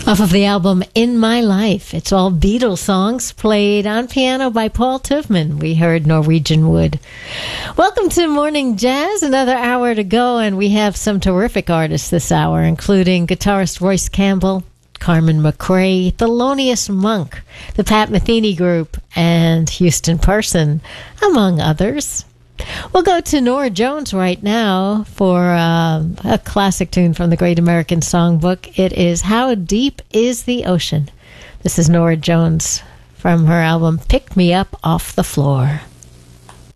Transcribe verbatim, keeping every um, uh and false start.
Off of the album In My Life. It's all Beatles songs played on piano by Paul Tuvman. We heard Norwegian Wood. Welcome to Morning Jazz. Another hour to go, and we have some terrific artists this hour, including guitarist Royce Campbell, Carmen McRae, Thelonious Monk, the Pat Metheny Group, and Houston Person, among others. We'll go to Norah Jones right now for uh, a classic tune from the Great American Songbook. It is How Deep Is the Ocean? This is Norah Jones from her album Pick Me Up Off the Floor.